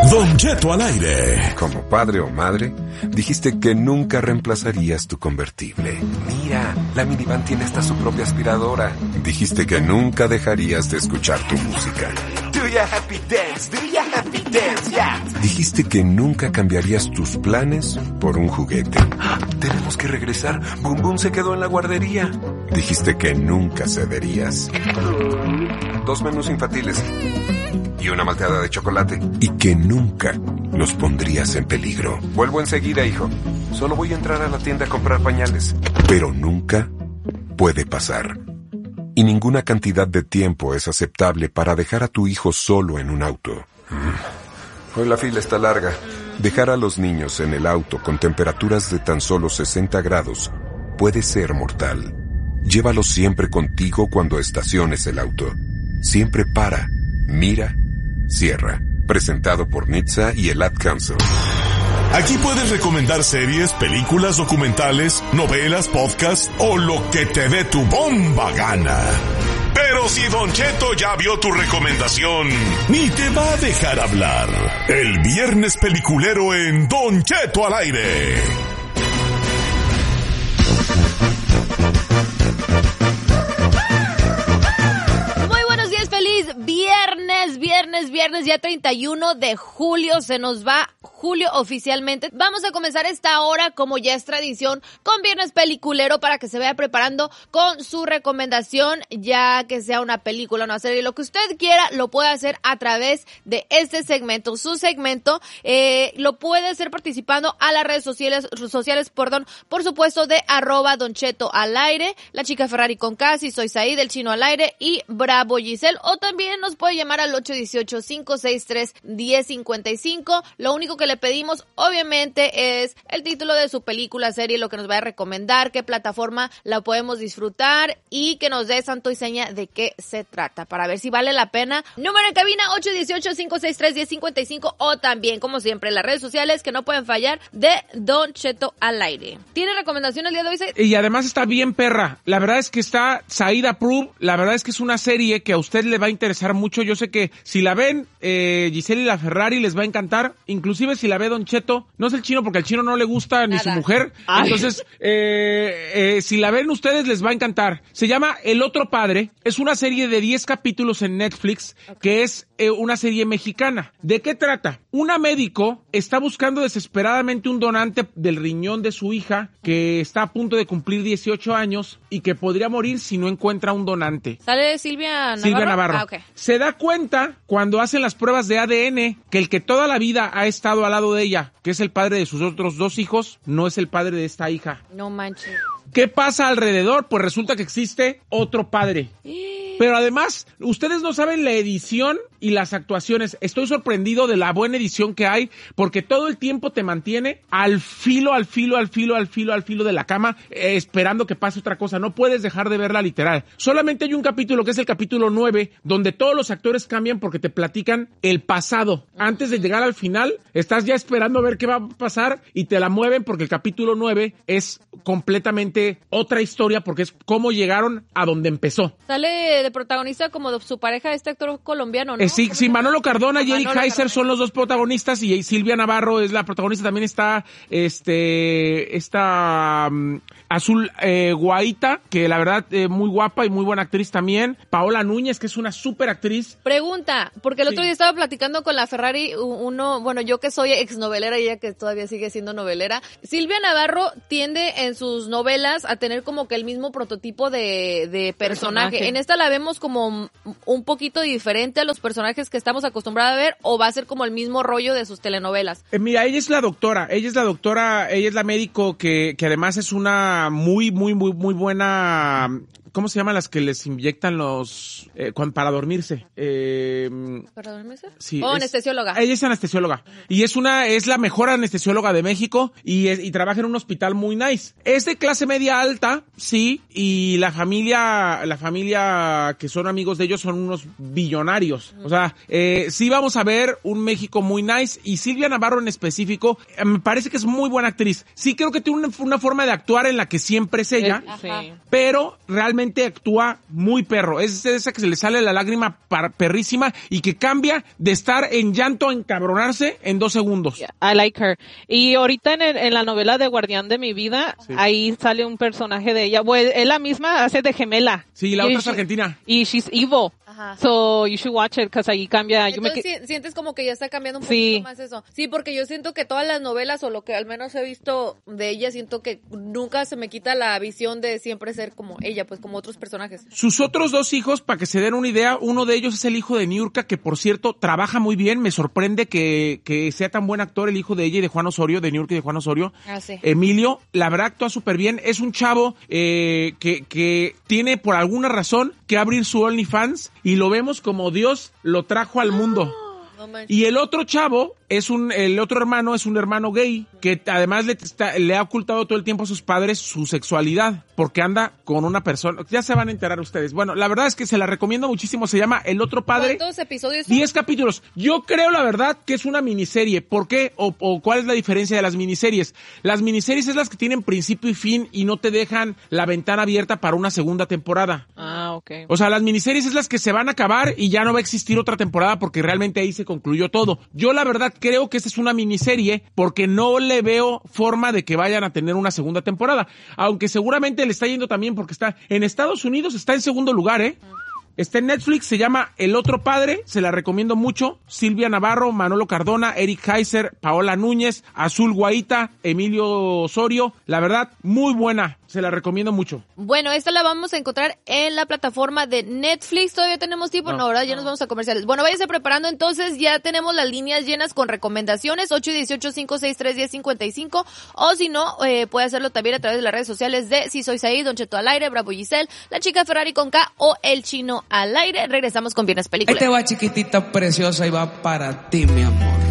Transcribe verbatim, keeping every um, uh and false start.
Don Cheto al aire. Como padre o madre, dijiste que nunca reemplazarías tu convertible. Mira, la minivan tiene hasta su propia aspiradora. Dijiste que nunca dejarías de escuchar tu música. Do ya happy dance, do ya happy dance, yeah. Dijiste que nunca cambiarías tus planes por un juguete. ¡Ah! Tenemos que regresar. Boom Boom se quedó en la guardería. Dijiste que nunca cederías. Dos menús infantiles y una malteada de chocolate. Y que nunca los pondrías en peligro. Vuelvo enseguida, hijo. Solo voy a entrar a la tienda a comprar pañales. Pero nunca puede pasar. Y ninguna cantidad de tiempo es aceptable para dejar a tu hijo solo en un auto. Hoy la fila está larga. Dejar a los niños en el auto con temperaturas de tan solo sesenta grados puede ser mortal. Llévalos siempre contigo cuando estaciones el auto. Siempre para, mira, cierra. Presentado por N H T S A y el Ad Council. Aquí puedes recomendar series, películas, documentales, novelas, podcasts o lo que te dé tu bomba gana. Pero si Don Cheto ya vio tu recomendación, ni te va a dejar hablar. El viernes peliculero en Don Cheto al aire. Viernes, viernes, viernes, ya treinta y uno de julio, se nos va julio oficialmente. Vamos a comenzar esta hora, como ya es tradición, con Viernes Peliculero para que se vaya preparando con su recomendación, ya que sea una película, una serie, lo que usted quiera, lo puede hacer a través de este segmento. Su segmento eh, lo puede hacer participando a las redes sociales, sociales, perdón, por supuesto, de arroba Don Cheto al aire, la chica Ferrari con Casi, soy Said, el chino al aire y Bravo Giselle, o también nos puede llamar al ocho uno ocho, cinco seis tres, uno cero cinco cinco. Lo único que le pedimos, obviamente, es el título de su película, serie, lo que nos va a recomendar, qué plataforma la podemos disfrutar y que nos dé santo y seña de qué se trata, para ver si vale la pena. Número en cabina, ocho uno ocho, cinco seis tres, uno cero cinco cinco, o también, como siempre, las redes sociales que no pueden fallar de Don Cheto al aire. ¿Tiene recomendación el día de hoy, Said? Y además está bien perra. La verdad es que está Said Approved. La verdad es que es una serie que a usted le va a interesar mucho. Yo sé que si la ven, eh, Giselle y la Ferrari les va a encantar. Inclusive si la ve Don Cheto, no es el chino porque al chino no le gusta ni Nada. Su mujer. Ay. Entonces, eh, eh, si la ven ustedes les va a encantar. Se llama El Otro Padre. Es una serie de diez capítulos en Netflix, okay, que es eh, una serie mexicana. ¿De qué trata? Una médico está buscando desesperadamente un donante del riñón de su hija que está a punto de cumplir dieciocho años y que podría morir si no encuentra un donante. ¿Sale Silvia Navarro? Silvia Navarro. Ah, okay. Se da cuenta cuando hacen las pruebas de A D N que el que toda la vida ha estado al lado de ella, que es el padre de sus otros dos hijos, no es el padre de esta hija. No manches. ¿Qué pasa alrededor? Pues resulta que existe otro padre. Pero además, ustedes no saben la edición y las actuaciones. Estoy sorprendido de la buena edición que hay, porque todo el tiempo te mantiene al filo, al filo, al filo, al filo, al filo de la cama, eh, esperando que pase otra cosa. No puedes dejar de verla literal. Solamente hay un capítulo, que es el capítulo nueve, donde todos los actores cambian porque te platican el pasado. Antes de llegar al final, estás ya esperando a ver qué va a pasar y te la mueven porque el capítulo nueve es completamente otra historia, porque es cómo llegaron a donde empezó. Sale de protagonista como de su pareja, este actor colombiano, ¿no? Eh, sí, sí, Manolo Cardona y Eric Heiser son los dos protagonistas y Silvia Navarro es la protagonista. También está este esta um, Azul eh, Guaita, que la verdad eh, muy guapa y muy buena actriz también. Paola Núñez, que es una súper actriz. Pregunta, porque el otro sí. día estaba platicando con la Ferrari, uno, bueno, yo que soy exnovelera y ella que todavía sigue siendo novelera. Silvia Navarro tiende en sus novelas a tener como que el mismo prototipo de, de personaje. personaje. En esta la vemos como un poquito diferente a los personajes que estamos acostumbrados a ver, o va a ser como el mismo rollo de sus telenovelas. Eh, mira, ella es la doctora, ella es la doctora, ella es la médico que, que además es una muy, muy, muy, muy buena... ¿Cómo se llaman las que les inyectan los... Eh, cuando, para dormirse? Eh, ¿Para dormirse? Sí. Oh, es, anestesióloga. Ella es anestesióloga. Uh-huh. Y es una, es la mejor anestesióloga de México y, es, y trabaja en un hospital muy nice. Es de clase media alta, sí, y la familia, la familia que son amigos de ellos son unos billonarios. Uh-huh. O sea, eh, sí vamos a ver un México muy nice, y Silvia Navarro en específico, eh, me parece que es muy buena actriz. Sí creo que tiene una, una forma de actuar en la que siempre es ella, sí. pero realmente realmente actúa muy perro. Es esa que se le sale la lágrima par- perrísima y que cambia de estar en llanto a encabronarse en dos segundos. Yeah, I like her. Y ahorita en, el, en la novela de Guardián de mi vida, sí. ahí sale un personaje de ella. Bueno, es la misma, hace de gemela. Sí, la y otra es she, argentina. Y she's evil. Ajá. So you should watch it, because ahí cambia. Entonces, yo me... sientes como que ya está cambiando un sí. poquito más eso. Sí, porque yo siento que todas las novelas, o lo que al menos he visto de ella, siento que nunca se me quita la visión de siempre ser como ella, pues como otros personajes. Sus otros dos hijos, para que se den una idea, uno de ellos es el hijo de Niurka, que por cierto trabaja muy bien. Me sorprende que, que sea tan buen actor el hijo de ella y de Juan Osorio, de Niurka y de Juan Osorio. Ah, sí. Emilio, la verdad actúa súper bien. Es un chavo eh, que, que tiene por alguna razón que abrir su OnlyFans y lo vemos como Dios lo trajo al mundo. No manches. Y el otro chavo es un, el otro hermano es un hermano gay que además le, está, le ha ocultado todo el tiempo a sus padres su sexualidad porque anda con una persona. Ya se van a enterar ustedes. Bueno, la verdad es que se la recomiendo muchísimo. Se llama El Otro Padre. ¿Cuántos episodios son? Diez capítulos. Yo creo, la verdad, que es una miniserie. ¿Por qué? O, o ¿cuál es la diferencia de las miniseries? Las miniseries es las que tienen principio y fin y no te dejan la ventana abierta para una segunda temporada. Ah, ok. O sea, las miniseries es las que se van a acabar y ya no va a existir otra temporada porque realmente ahí se concluyó todo. Yo, la verdad, creo que esta es una miniserie porque no le veo forma de que vayan a tener una segunda temporada. Aunque seguramente le está yendo también porque está en Estados Unidos, está en segundo lugar, ¿eh? Está en Netflix, se llama El Otro Padre, se la recomiendo mucho. Silvia Navarro, Manolo Cardona, Eric Heiser, Paola Núñez, Azul Guaita, Emilio Osorio. La verdad, muy buena, se la recomiendo mucho. Bueno, esta la vamos a encontrar en la plataforma de Netflix. ¿Todavía tenemos tiempo? No, no ¿verdad? Ya no. Nos vamos a comerciales. Bueno, váyase preparando entonces, ya tenemos las líneas llenas con recomendaciones, ocho uno ocho, cinco seis tres, uno cero cinco cinco, o si no, eh, puede hacerlo también a través de las redes sociales de Si Soy Said, Don Cheto al aire, Bravo Giselle, La Chica Ferrari con K o El Chino al aire. Regresamos con Viernes Película. Ahí te va, chiquitita preciosa, y va para ti, mi amor.